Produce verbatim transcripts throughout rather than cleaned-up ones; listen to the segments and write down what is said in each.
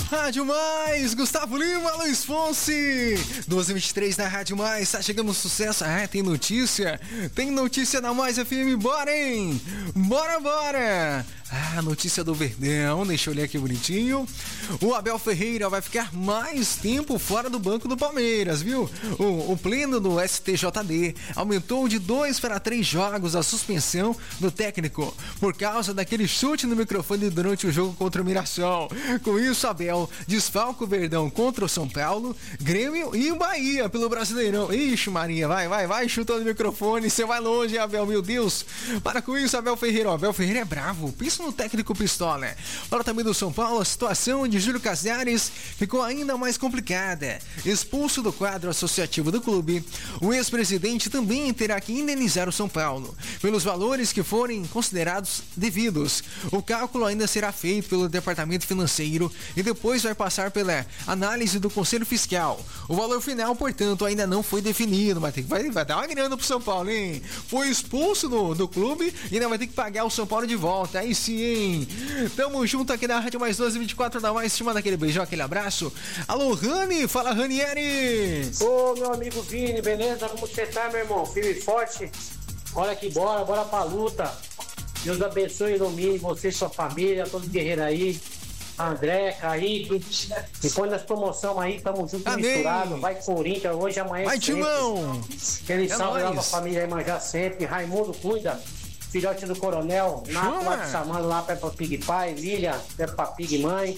Rádio Mais, Gustavo Lima, Luiz Fonsi, doze e vinte e três na Rádio Mais, tá chegando o sucesso, ah, tem notícia, tem notícia na Mais F M, bora, hein? Bora, bora! Ah, notícia do Verdão, deixa eu olhar aqui bonitinho. O Abel Ferreira vai ficar mais tempo fora do banco do Palmeiras, viu? O, o pleno do S T J D aumentou de dois para três jogos a suspensão do técnico por causa daquele chute no microfone durante o jogo contra o Mirassol. Com isso, Abel desfalca o Verdão contra o São Paulo, Grêmio e o Bahia pelo Brasileirão. Ixi, Maria, vai, vai, vai, chutando o microfone, você vai longe, Abel, meu Deus. Para com isso, Abel Ferreira. O Abel Ferreira é bravo, pensa no técnico pistola. Fala também do São Paulo, a situação de Júlio Casares ficou ainda mais complicada. Expulso do quadro associativo do clube, o ex-presidente também terá que indenizar o São Paulo pelos valores que forem considerados devidos. O cálculo ainda será feito pelo departamento financeiro e depois vai passar pela análise do Conselho Fiscal. O valor final, portanto, ainda não foi definido, mas tem que, vai, vai dar uma grana pro São Paulo, hein? Foi expulso do, do clube e ainda vai ter que pagar o São Paulo de volta. Aí sim, hein? Tamo junto aqui na Rádio Mais doze e vinte e quatro da Mais, te manda aquele beijão, aquele abraço. Alô, Rani, fala, Ranieri. Ô, meu amigo Vini, beleza? Como você tá, meu irmão? Firme e forte? Olha que bora, bora pra luta. Deus abençoe e ilumine você e sua família, todos os guerreiros aí. André, Kaique, e põe nas promoções aí, tamo junto e misturado. Vai Corinthians, hoje, amanhã. Vai, Timão! Aquele é salve lá pra família aí, manjar sempre. Raimundo, cuida. Filhote do Coronel, Nato lá do Samano, lá Peppa Pig Pai, Lilian, Peppa Pig Mãe,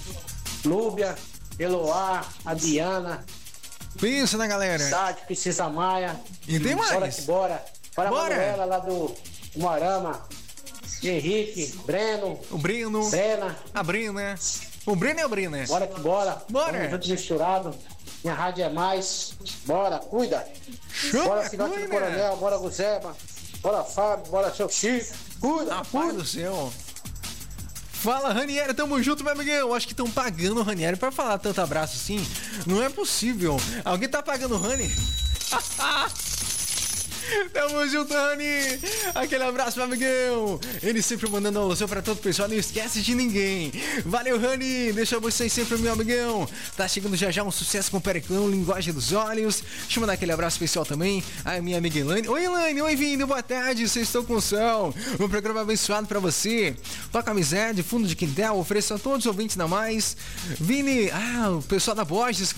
Lúbia, Eloá, a Diana. Pensa na galera. Cidade, Precisa Maia. E tem mais. Bora que bora. Para a Manuela lá do Moarama. Henrique, Breno. O Breno. Brena. A Brena. O Breno é o Breno, né? Bora que bora. Bora. Vamos junto misturado. Minha rádio é mais. Bora, cuida. Show, bora, Filhote do Coronel. Bora, Guzeba. Bora, Fábio. Bora, seu Chico. Cuida. Rapaz do céu. Fala, Ranieri, tamo junto, meu amigão. Acho que estão pagando o Ranieri pra falar tanto abraço assim. Não é possível. Alguém tá pagando o Rani? Tamo junto, Rani. Aquele abraço, meu amigão. Ele sempre mandando alusão pra todo o pessoal. Não esquece de ninguém. Valeu, Rani. Deixa vocês sempre, meu amigão. Tá chegando já já um sucesso com o Pericão, Linguagem dos Olhos. Deixa eu mandar aquele abraço especial também a minha amiga Elaine. Oi, Elaine. Oi, Vini. Boa tarde. Vocês estão com som. Um programa abençoado pra você. Toca amizade, fundo de quintal. Ofereço a todos os ouvintes da Mais. Vini, ah, o pessoal da Borges